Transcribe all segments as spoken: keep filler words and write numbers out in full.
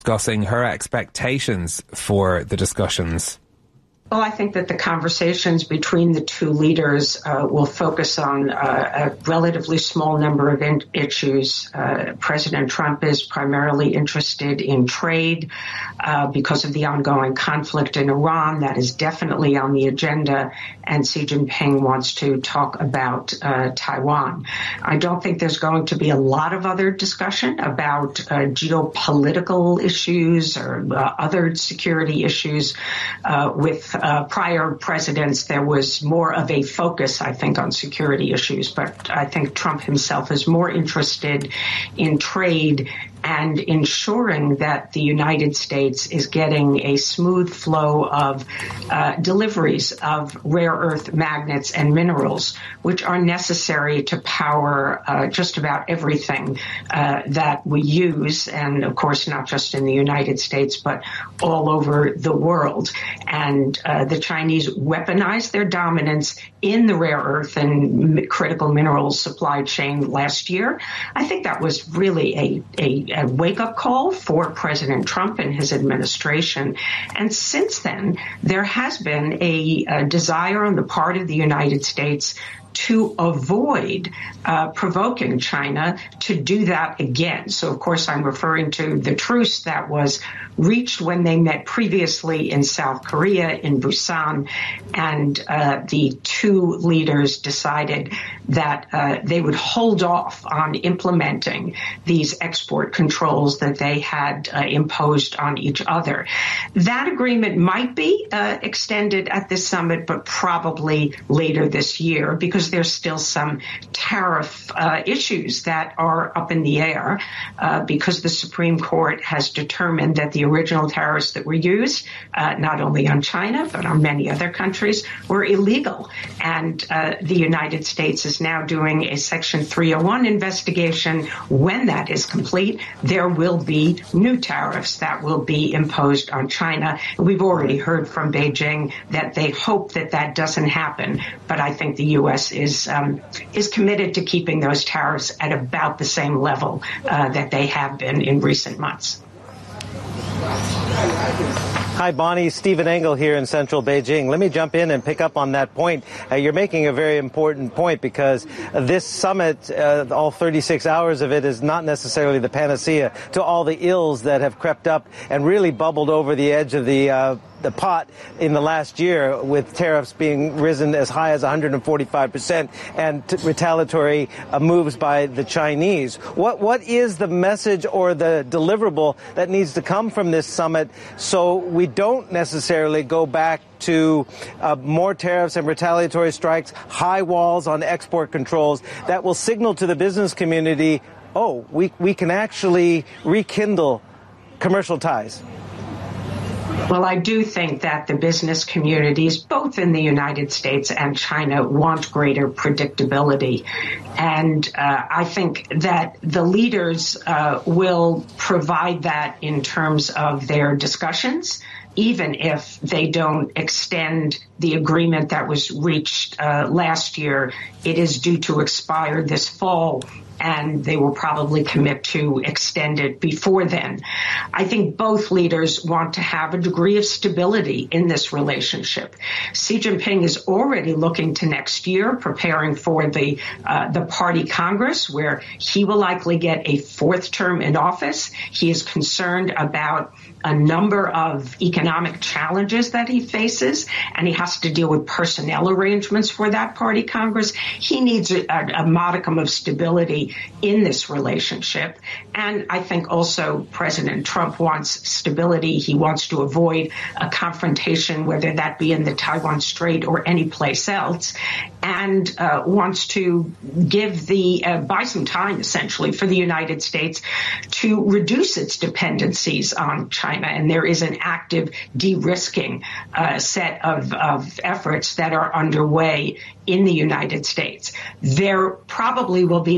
discussing her expectations for the discussions. Well, I think that the conversations between the two leaders uh, will focus on uh, a relatively small number of in- issues. Uh, President Trump is primarily interested in trade uh, because of the ongoing conflict in Iran. That is definitely on the agenda. And Xi Jinping wants to talk about uh, Taiwan. I don't think there's going to be a lot of other discussion about uh, geopolitical issues or uh, other security issues uh, with Uh, prior presidents. There was more of a focus, I think, on security issues, but I think Trump himself is more interested in trade and ensuring that the United States is getting a smooth flow of uh, deliveries of rare earth magnets and minerals, which are necessary to power uh, just about everything uh, that we use, and of course not just in the United States, but all over the world. And uh, the Chinese weaponized their dominance in the rare earth and critical minerals supply chain last year. I think that was really a, a a wake-up call for President Trump and his administration. And since then, there has been a, a desire on the part of the United States to avoid uh, provoking China to do that again. So, of course, I'm referring to the truce that was reached when they met previously in South Korea, in Busan, and uh, the two leaders decided that uh, they would hold off on implementing these export controls that they had uh, imposed on each other. That agreement might be uh, extended at this summit, but probably later this year, because there's still some tariff uh, issues that are up in the air uh, because the Supreme Court has determined that the original tariffs that were used, uh, not only on China, but on many other countries, were illegal. And uh, the United States is now doing a Section three oh one investigation. When that is complete, there will be new tariffs that will be imposed on China. We've already heard from Beijing that they hope that that doesn't happen, but I think the U S is um, is committed to keeping those tariffs at about the same level uh, that they have been in recent months. Hi, Bonnie. Stephen Engel here in central Beijing. Let me jump in and pick up on that point. Uh, you're making a very important point because this summit, uh, all thirty-six hours of it, is not necessarily the panacea to all the ills that have crept up and really bubbled over the edge of the uh, the pot in the last year, with tariffs being risen as high as one hundred forty-five percent and t- retaliatory uh, moves by the Chinese. What What is the message or the deliverable that needs to come from this summit so we don't necessarily go back to uh, more tariffs and retaliatory strikes, high walls on export controls that will signal to the business community, oh, we, we can actually rekindle commercial ties? Well, I do think that the business communities, both in the United States and China, want greater predictability. And uh, I think that the leaders uh, will provide that in terms of their discussions, even if they don't extend the agreement that was reached uh, last year. It is due to expire this fall, and they will probably commit to extend it before then. I think both leaders want to have a degree of stability in this relationship. Xi Jinping is already looking to next year, preparing for the uh, the party Congress, where he will likely get a fourth term in office. He is concerned about a number of economic challenges that he faces, and he has to deal with personnel arrangements for that party Congress. He needs a, a modicum of stability in this relationship. And I think also President Trump wants stability. He wants to avoid a confrontation, whether that be in the Taiwan Strait or any place else, and uh, wants to give the, uh, buy some time essentially for the United States to reduce its dependencies on China. And there is an active de-risking uh, set of, of efforts that are underway in the United States. There probably will be the announcement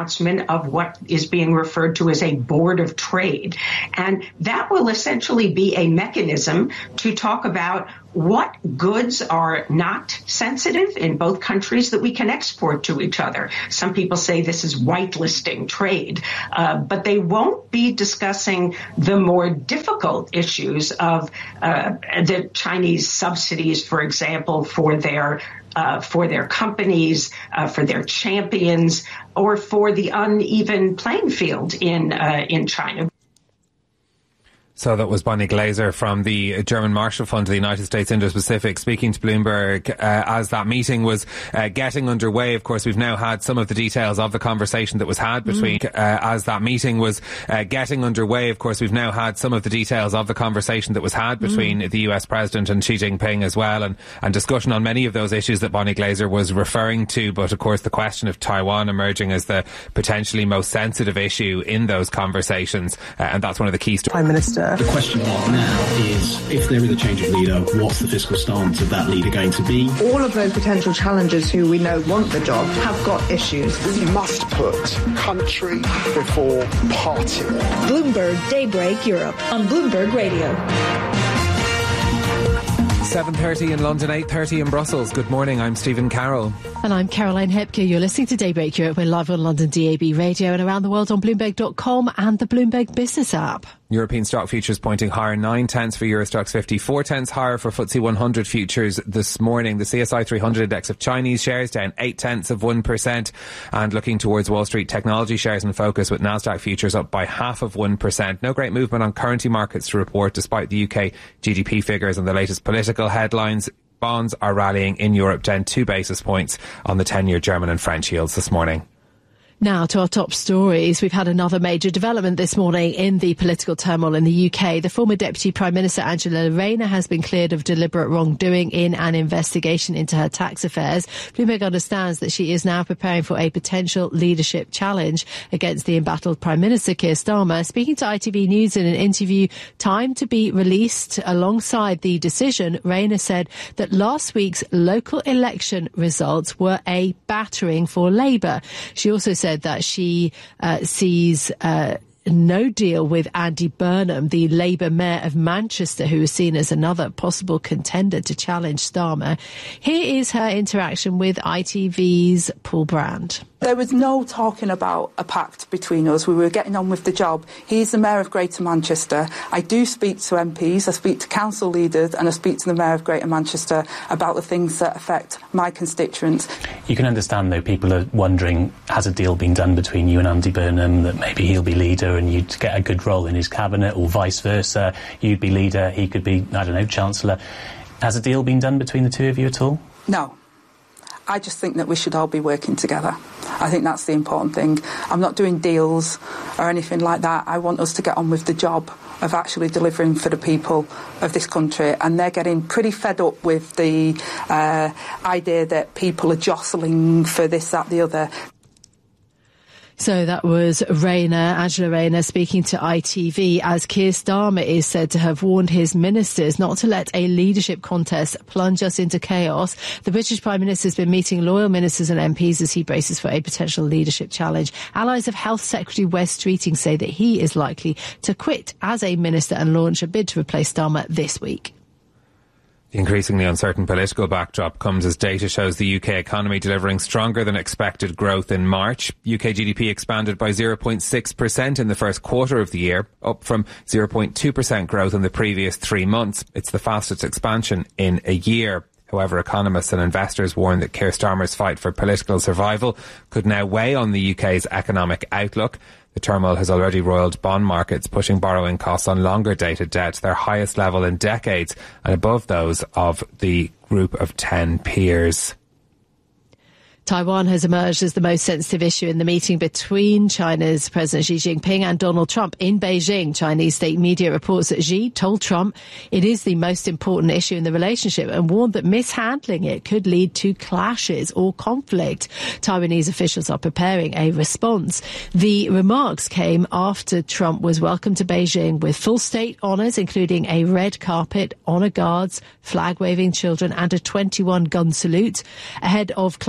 announcement of what is being referred to as a board of trade. And that will essentially be a mechanism to talk about what goods are not sensitive in both countries that we can export to each other. Some people say this is whitelisting trade, uh, but they won't be discussing the more difficult issues of uh, the Chinese subsidies, for example, for their Uh, for their companies, uh, for their champions, or for the uneven playing field in uh, in China. So that was Bonnie Glaser from the German Marshall Fund to the United States Indo-Pacific speaking to Bloomberg uh, as that meeting was uh, getting underway. Of course, we've now had some of the details of the conversation that was had between, mm. uh, as that meeting was uh, getting underway. Of course, we've now had some of the details of the conversation that was had between mm. the U S President and Xi Jinping as well, and, and discussion on many of those issues that Bonnie Glaser was referring to. But of course, the question of Taiwan emerging as the potentially most sensitive issue in those conversations, uh, and that's one of the key stories. Prime Minister. The question mark now is, if there is a change of leader, what's the fiscal stance of that leader going to be? All of those potential challengers who we know want the job have got issues. We must put country before party. Bloomberg Daybreak Europe on Bloomberg Radio. seven thirty in London, eight thirty in Brussels. Good morning, I'm Stephen Carroll. And I'm Caroline Hepke. You're listening to Daybreak Europe. We're live on London D A B radio and around the world on Bloomberg dot com and the Bloomberg Business app. European stock futures pointing higher, nine tenths for Euro Stoxx fifty, four tenths higher for F T S E one hundred futures this morning. The C S I three hundred index of Chinese shares down eight tenths of one percent. And looking towards Wall Street, technology shares in focus with Nasdaq futures up by half of one percent. No great movement on currency markets to report despite the U K G D P figures and the latest political headlines. Bonds are rallying in Europe, down two basis points on the ten-year German and French yields this morning. Now to our top stories. We've had another major development this morning in the political turmoil in the U K. The former Deputy Prime Minister Angela Rayner has been cleared of deliberate wrongdoing in an investigation into her tax affairs. Bloomberg understands that she is now preparing for a potential leadership challenge against the embattled Prime Minister Keir Starmer. Speaking to I T V News in an interview time to be released alongside the decision, Rayner said that last week's local election results were a battering for Labour. She also said that she uh, sees uh, no deal with Andy Burnham, the Labour Mayor of Manchester, who is seen as another possible contender to challenge Starmer. Here is her interaction with I T V's Paul Brand. There was no talking about a pact between us. We were getting on with the job. He's the Mayor of Greater Manchester. I do speak to M Ps, I speak to council leaders, and I speak to the Mayor of Greater Manchester about the things that affect my constituents. You can understand, though, people are wondering, has a deal been done between you and Andy Burnham that maybe he'll be leader and you'd get a good role in his cabinet, or vice versa? You'd be leader, he could be, I don't know, Chancellor. Has a deal been done between the two of you at all? No. I just think that we should all be working together. I think that's the important thing. I'm not doing deals or anything like that. I want us to get on with the job of actually delivering for the people of this country, and they're getting pretty fed up with the uh, idea that people are jostling for this, that, the other. So that was Rayner, Angela Rayner, speaking to I T V, as Keir Starmer is said to have warned his ministers not to let a leadership contest plunge us into chaos. The British Prime Minister has been meeting loyal ministers and M Ps as he braces for a potential leadership challenge. Allies of Health Secretary Wes Streeting say that he is likely to quit as a minister and launch a bid to replace Starmer this week. The increasingly uncertain political backdrop comes as data shows the U K economy delivering stronger than expected growth in March. U K G D P expanded by zero point six percent in the first quarter of the year, up from zero point two percent growth in the previous three months. It's the fastest expansion in a year. However, economists and investors warn that Keir Starmer's fight for political survival could now weigh on the U K's economic outlook. The turmoil has already roiled bond markets, pushing borrowing costs on longer-dated debt, their highest level in decades, and above those of the group of ten peers. Taiwan has emerged as the most sensitive issue in the meeting between China's President Xi Jinping and Donald Trump in Beijing. Chinese state media reports that Xi told Trump it is the most important issue in the relationship and warned that mishandling it could lead to clashes or conflict. Taiwanese officials are preparing a response. The remarks came after Trump was welcomed to Beijing with full state honours, including a red carpet, honour guards, flag-waving children and a twenty-one gun salute. Ahead of closed-door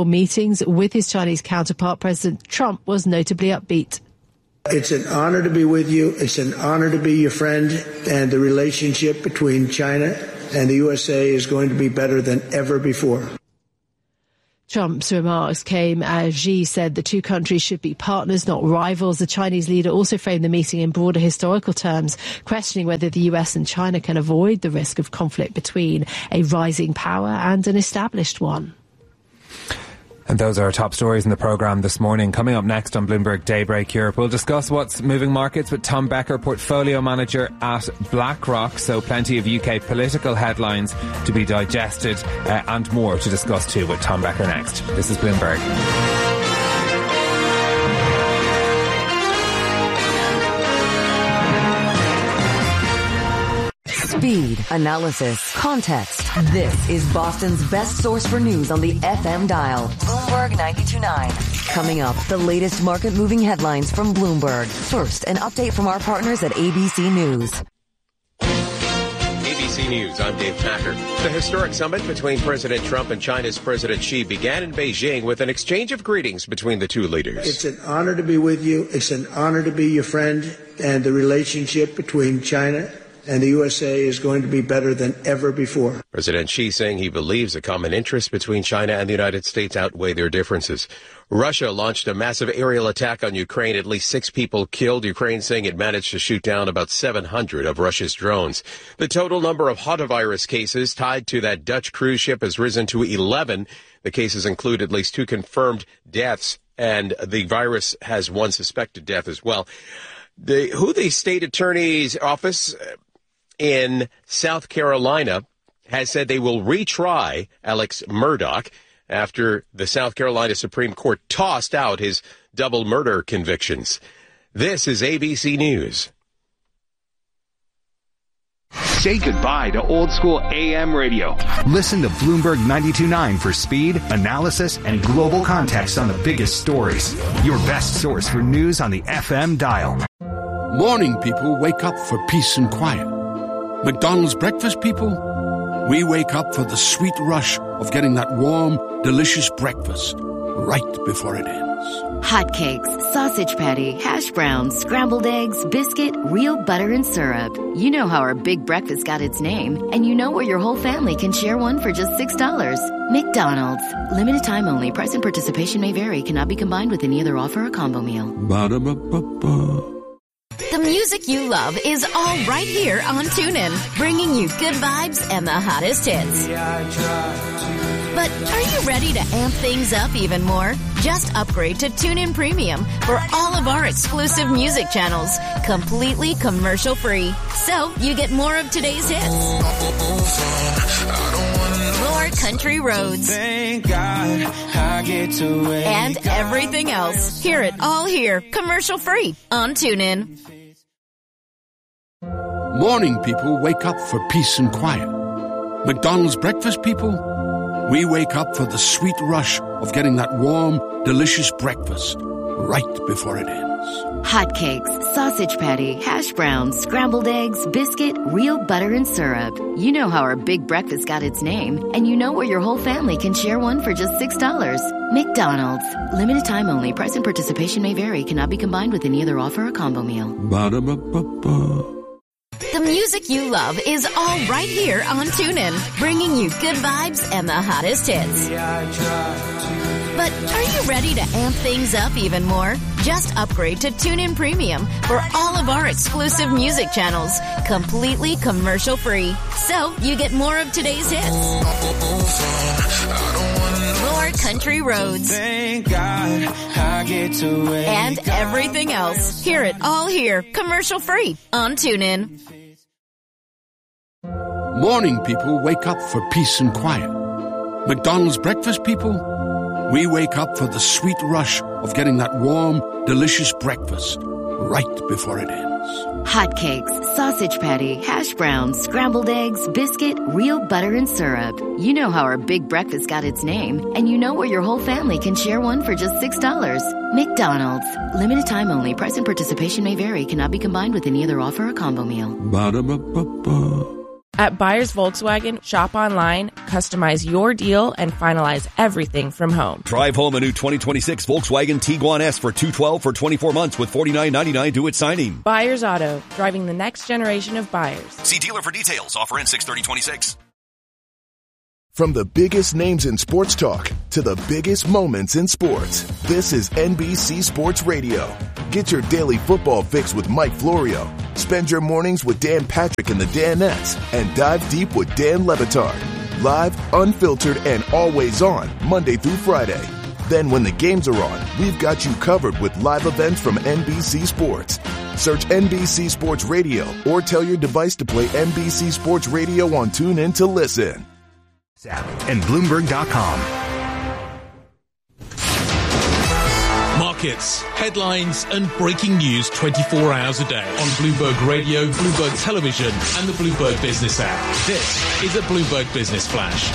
meetings with his Chinese counterpart, President Trump was notably upbeat. It's an honor to be with you. It's an honor to be your friend. And the relationship between China and the U S A is going to be better than ever before. Trump's remarks came as Xi said the two countries should be partners, not rivals. The Chinese leader also framed the meeting in broader historical terms, questioning whether the U S and China can avoid the risk of conflict between a rising power and an established one. And those are our top stories in the programme this morning. Coming up next on Bloomberg Daybreak Europe, we'll discuss what's moving markets with Tom Becker, portfolio manager at BlackRock. So plenty of U K political headlines to be digested uh, and more to discuss too with Tom Becker next. This is Bloomberg. Speed, analysis, context. This is Boston's best source for news on the F M dial. Bloomberg ninety-two point nine. Coming up, the latest market-moving headlines from Bloomberg. First, an update from our partners at A B C News. A B C News, I'm Dave Packer. The historic summit between President Trump and China's President Xi began in Beijing with an exchange of greetings between the two leaders. It's an honor to be with you. It's an honor to be your friend. And the relationship between China and the U S A is going to be better than ever before. President Xi saying he believes a common interest between China and the United States outweigh their differences. Russia launched a massive aerial attack on Ukraine. At least six people killed. Ukraine saying it managed to shoot down about seven hundred of Russia's drones. The total number of hantavirus cases tied to that Dutch cruise ship has risen to eleven. The cases include at least two confirmed deaths, and the virus has one suspected death as well. The, who the state attorney's office in South Carolina has said they will retry Alex Murdaugh after the South Carolina Supreme Court tossed out his double murder convictions. This is A B C News. Say goodbye to old school A M radio. Listen to Bloomberg ninety-two point nine for speed, analysis, and global context on the biggest stories. Your best source for news on the F M dial. Morning people wake up for peace and quiet. McDonald's breakfast people, we wake up for the sweet rush of getting that warm, delicious breakfast right before it ends. Hotcakes, sausage patty, hash browns, scrambled eggs, biscuit, real butter and syrup. You know how our big breakfast got its name, and you know where your whole family can share one for just six dollars. McDonald's. Limited time only. Price and participation may vary. Cannot be combined with any other offer or combo meal. Ba-da-ba-ba-ba. The music you love is all right here on TuneIn, bringing you good vibes and the hottest hits. But are you ready to amp things up even more? Just upgrade to TuneIn Premium for all of our exclusive music channels, completely commercial-free. So you get more of today's hits, more country roads, Thank God I get to wake and everything else. Hear it all here, commercial-free on TuneIn. Morning people wake up for peace and quiet. McDonald's breakfast people, we wake up for the sweet rush of getting that warm, delicious breakfast right before it ends. Hotcakes, sausage patty, hash browns, scrambled eggs, biscuit, real butter and syrup. You know how our big breakfast got its name, and you know where your whole family can share one for just six dollars. McDonald's. Limited time only. Price and participation may vary. Cannot be combined with any other offer or combo meal. Ba-da-ba-ba-ba. The music you love is all right here on TuneIn, bringing you good vibes and the hottest hits. But are you ready to amp things up even more? Just upgrade to TuneIn Premium for all of our exclusive music channels, completely commercial-free. So you get more of today's hits, more country roads, Thank God I get to wake and everything else. Hear it all here, commercial-free on TuneIn. Morning people wake up for peace and quiet. McDonald's breakfast people, we wake up for the sweet rush of getting that warm, delicious breakfast right before it ends. Hotcakes, sausage patty, hash browns, scrambled eggs, biscuit, real butter and syrup. You know how our big breakfast got its name, and you know where your whole family can share one for just six dollars. McDonald's. Limited time only. Price and participation may vary. Cannot be combined with any other offer or combo meal. Ba-da-ba-ba-ba. At Buyers Volkswagen, shop online, customize your deal, and finalize everything from home. Drive home a new twenty twenty-six Volkswagen Tiguan S for two hundred twelve dollars for twenty-four months with forty-nine ninety-nine due at signing. Buyers Auto, driving the next generation of buyers. See dealer for details. Offer ends six thirty twenty-six. From the biggest names in sports talk to the biggest moments in sports, this is N B C Sports Radio. Get your daily football fix with Mike Florio. Spend your mornings with Dan Patrick and the Danettes, and dive deep with Dan Le Batard. Live, unfiltered, and always on, Monday through Friday. Then when the games are on, we've got you covered with live events from N B C Sports. Search N B C Sports Radio or tell your device to play N B C Sports Radio on TuneIn to listen. And Bloomberg dot com. Markets, headlines, and breaking news twenty-four hours a day on Bloomberg Radio, Bloomberg Television, and the Bloomberg Business app. This is a Bloomberg Business Flash.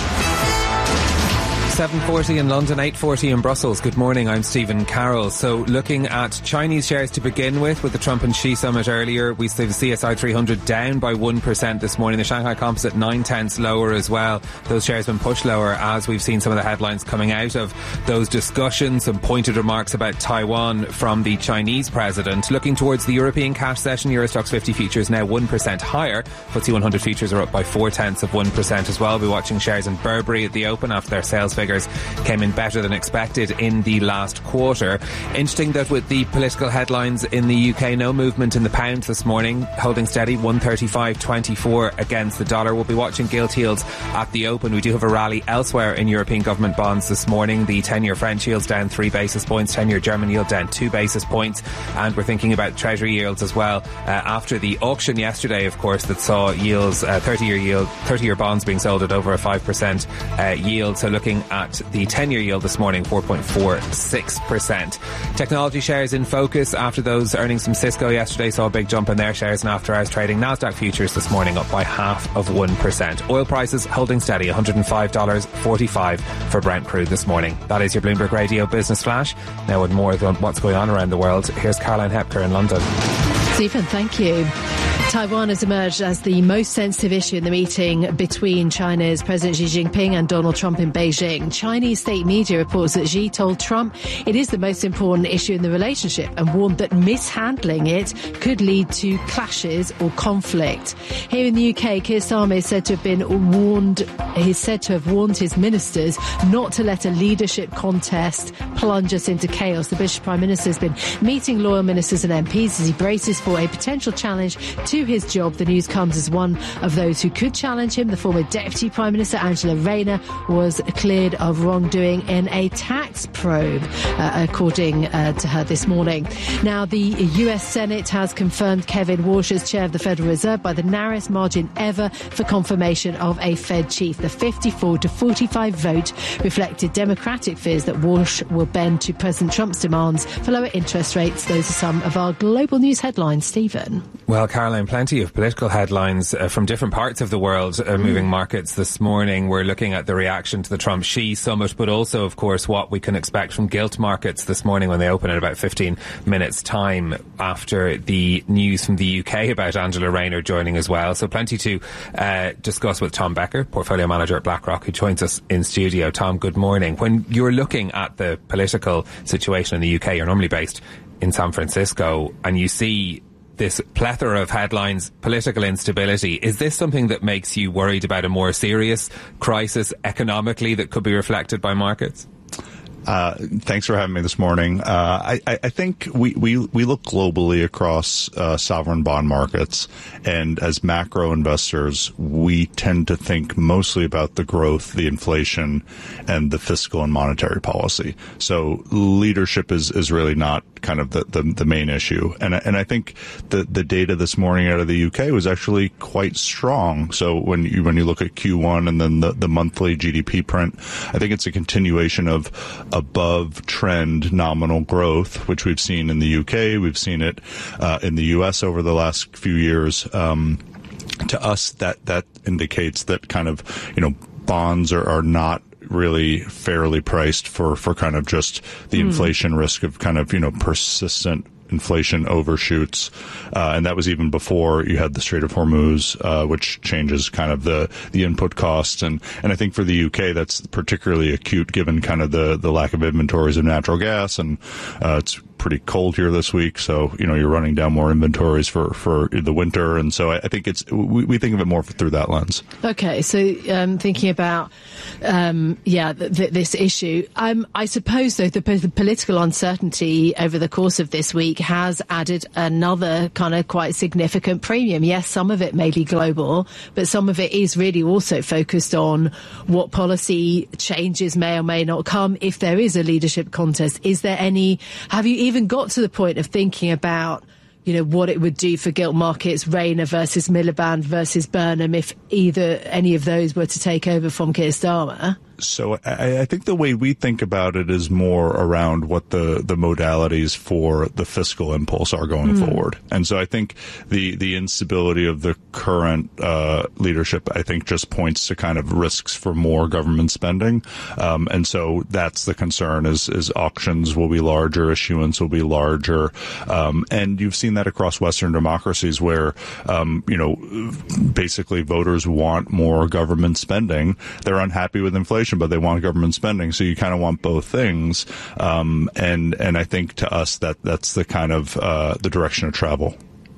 seven forty in London, eight forty in Brussels. Good morning, I'm Stephen Carroll. So looking at Chinese shares to begin with, with the Trump and Xi summit earlier, we see the C S I three hundred down by one percent this morning. The Shanghai Composite nine tenths lower as well. Those shares have been pushed lower as we've seen some of the headlines coming out of those discussions, some pointed remarks about Taiwan from the Chinese president. Looking towards the European cash session, Euro Stoxx fifty futures now one percent higher. F T S E one hundred futures are up by four tenths of one percent as well. We'll be watching shares in Burberry at the open after their sales figures came in better than expected in the last quarter. Interesting that with the political headlines in the U K, no movement in the pound this morning, holding steady one thirty-five twenty-four against the dollar. We'll be watching gilt yields at the open. We do have a rally elsewhere in European government bonds this morning. The ten-year French yield's down three basis points, ten-year German yield down two basis points, and we're thinking about Treasury yields as well uh, after the auction yesterday, of course, that saw yields, uh, thirty-year yield, thirty-year bonds being sold at over a five percent uh, yield. So looking at the ten-year yield this morning, four point four six percent. Technology shares in focus after those earnings from Cisco yesterday saw a big jump in their shares, and after hours trading, Nasdaq futures this morning up by half of one percent. Oil prices holding steady, one hundred five dollars forty-five for Brent crude this morning. That is your Bloomberg Radio Business Flash. Now with more on what's going on around the world, here's Caroline Hepker in London. Stephen, thank you. Taiwan has emerged as the most sensitive issue in the meeting between China's President Xi Jinping and Donald Trump in Beijing. Chinese state media reports that Xi told Trump it is the most important issue in the relationship and warned that mishandling it could lead to clashes or conflict. Here in the U K, Keir Starmer is said to have been warned, he's said to have warned his ministers not to let a leadership contest plunge us into chaos. The British Prime Minister has been meeting loyal ministers and M Ps as he braces for a potential challenge to his job. The news comes as one of those who could challenge him, the former Deputy Prime Minister Angela Rayner, was cleared of wrongdoing in a tax probe, uh, according uh, to her this morning. Now, the U S Senate has confirmed Kevin Warsh as chair of the Federal Reserve by the narrowest margin ever for confirmation of a Fed chief. The fifty-four to forty-five vote reflected Democratic fears that Warsh will bend to President Trump's demands for lower interest rates. Those are some of our global news headlines. Stephen. Well, Caroline, plenty of political headlines uh, from different parts of the world uh, moving mm. markets this morning. We're looking at the reaction to the Trump-Xi summit, but also, of course, what we can expect from gilt markets this morning when they open in about fifteen minutes' time after the news from the U K about Angela Rayner joining as well. So plenty to uh, discuss with Tom Becker, portfolio manager at BlackRock, who joins us in studio. Tom, good morning. When you're looking at the political situation in the U K, you're normally based in San Francisco, and you see this plethora of headlines, political instability. Is this something that makes you worried about a more serious crisis economically that could be reflected by markets? Uh, thanks for having me this morning. Uh, I, I think we, we, we look globally across uh, sovereign bond markets, and as macro investors, we tend to think mostly about the growth, the inflation, and the fiscal and monetary policy. So leadership is, is really not kind of the, the, the main issue. And, and I think the, the data this morning out of the U K was actually quite strong. So when you, when you look at Q one and then the, the monthly G D P print, I think it's a continuation of above trend nominal growth, which we've seen in the U K. We've seen it uh, in the U S over the last few years. Um, to us, that, that indicates that kind of, you know, bonds are, are not really fairly priced for, for kind of just the mm. inflation risk of kind of, you know, persistent inflation overshoots, uh, and that was even before you had the Strait of Hormuz, uh, which changes kind of the, the input costs. And, and I think for the U K, that's particularly acute given kind of the, the lack of inventories of natural gas, and uh, it's pretty cold here this week, so you know you're running down more inventories for, for the winter, and so I, I think it's we, we think of it more through that lens. Okay, so um, thinking about um, yeah th- th- this issue, um, I suppose though the, the political uncertainty over the course of this week has added another kind of quite significant premium. Yes, some of it may be global, but some of it is really also focused on what policy changes may or may not come if there is a leadership contest. Is there any? Have you even even got to the point of thinking about, you know, what it would do for gilt markets, Rayner versus Miliband versus Burnham, if either any of those were to take over from Keir Starmer? So I, I think the way we think about it is more around what the, the modalities for the fiscal impulse are going mm. forward. And so I think the, the instability of the current uh, leadership, I think, just points to kind of risks for more government spending. Um, and so that's the concern is, is auctions will be larger, issuance will be larger. Um, and you've seen that across Western democracies where, um, you know, basically voters want more government spending. They're unhappy with inflation, but they want government spending. So you kind of want both things. Um, and, and I think to us that that's the kind of, uh, the direction of travel.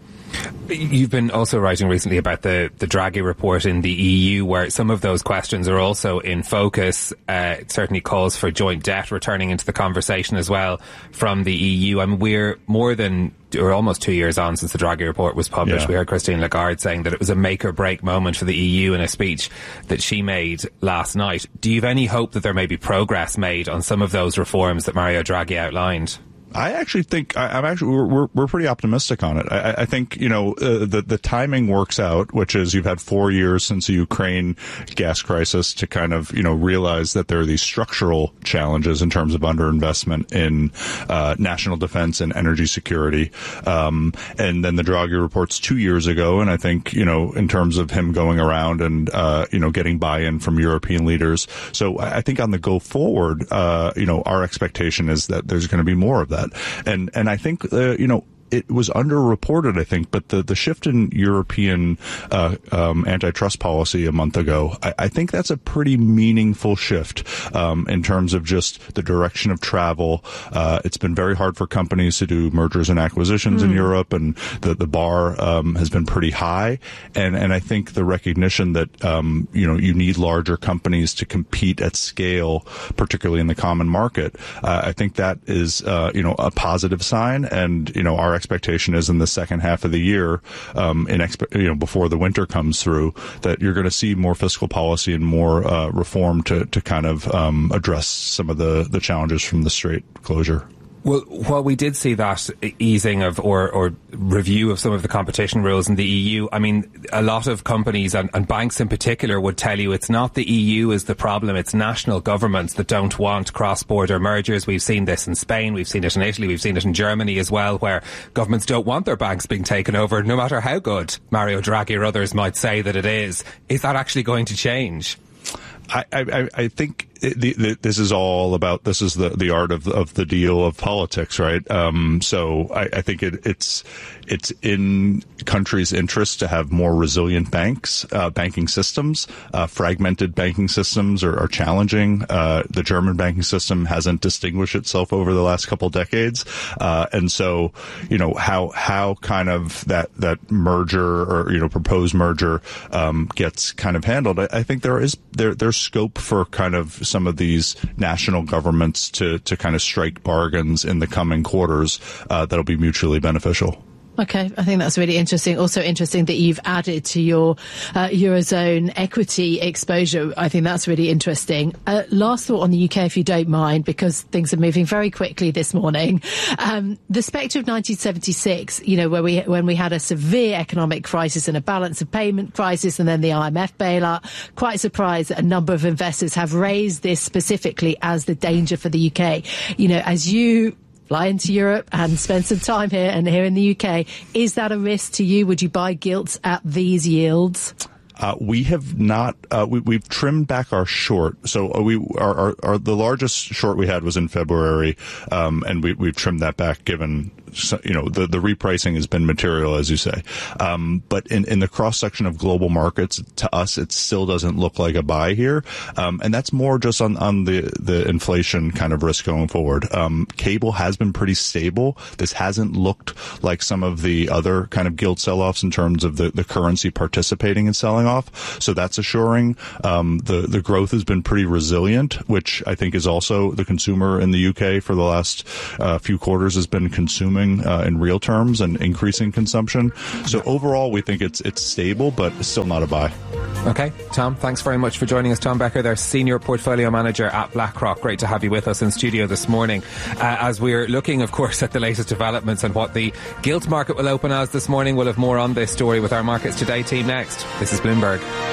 You've been also writing recently about the, the Draghi report in the E U, where some of those questions are also in focus. Uh, it certainly calls for joint debt returning into the conversation as well from the E U. I mean, we're more than, or almost two years on since the Draghi report was published. Yeah. We heard Christine Lagarde saying that it was a make or break moment for the E U in a speech that she made last night. Do you have any hope that there may be progress made on some of those reforms that Mario Draghi outlined? I actually think I, I'm actually we're we're pretty optimistic on it. I, I think you know uh, the the timing works out, which is you've had four years since the Ukraine gas crisis to kind of you know realize that there are these structural challenges in terms of underinvestment in uh, national defense and energy security. Um, and then the Draghi reports two years ago, and I think you know in terms of him going around and uh, you know getting buy-in from European leaders. So I think on the go forward, uh, you know our expectation is that there's going to be more of that. And and I think, uh, you know, it was underreported, I think, but the, the shift in European uh, um, antitrust policy a month ago, I, I think that's a pretty meaningful shift um, in terms of just the direction of travel. Uh, it's been very hard for companies to do mergers and acquisitions mm. in Europe, and the, the bar um, has been pretty high. And, and I think the recognition that, um, you know, you need larger companies to compete at scale, particularly in the common market, uh, I think that is, uh, you know, a positive sign. And, you know, our expectation is in the second half of the year, um, in expe- you know, before the winter comes through, that you're going to see more fiscal policy and more uh, reform to to kind of um, address some of the the challenges from the Strait closure. Well, while we did see that easing of or, or review of some of the competition rules in the E U, I mean, a lot of companies and, and banks in particular would tell you it's not the E U is the problem, it's national governments that don't want cross-border mergers. We've seen this in Spain, we've seen it in Italy, we've seen it in Germany as well, where governments don't want their banks being taken over, no matter how good Mario Draghi or others might say that it is. Is that actually going to change? I, I, I think the, the, this is all about, this is the, the art of, of the deal of politics, right? Um, so I, I think it, it's, it's in countries' interest to have more resilient banks, uh, banking systems. Uh, fragmented banking systems are, are challenging. Uh, the German banking system hasn't distinguished itself over the last couple decades. Uh, and so, you know, how, how kind of that, that merger or, you know, proposed merger, um, gets kind of handled. I, I think there is, there, there's scope for kind of some of these national governments to, to kind of strike bargains in the coming quarters, uh, that'll be mutually beneficial. Okay, I think that's really interesting. Also interesting that you've added to your uh, Eurozone equity exposure. I think that's really interesting. Uh, last thought on the U K, if you don't mind, because things are moving very quickly this morning. Um, the spectre of nineteen seventy-six, you know, where we when we had a severe economic crisis and a balance of payment crisis and then the I M F bailout, quite surprised that a number of investors have raised this specifically as the danger for the U K. You know, as you fly into Europe and spend some time here and here in the U K. Is that a risk to you? Would you buy gilts at these yields? Uh, we have not, uh, we, we've trimmed back our short. So we, our, our, our, the largest short we had was in February, um, and we, we've trimmed that back given so, you know, the, the repricing has been material, as you say. Um, but in, in the cross-section of global markets, to us, it still doesn't look like a buy here. Um, and that's more just on, on the, the inflation kind of risk going forward. Um, cable has been pretty stable. This hasn't looked like some of the other kind of gilt sell-offs in terms of the, the currency participating in selling off. So that's assuring. Um, the, the growth has been pretty resilient, which I think is also the consumer in the U K for the last uh, few quarters has been consuming uh, in real terms and increasing consumption. So overall, we think it's it's stable, but still not a buy. Okay, Tom, thanks very much for joining us. Tom Becker, their Senior Portfolio Manager at BlackRock. Great to have you with us in studio this morning. Uh, as we're looking, of course, at the latest developments and what the gilt market will open as this morning, we'll have more on this story with our Markets Today team next. This is Bloomberg.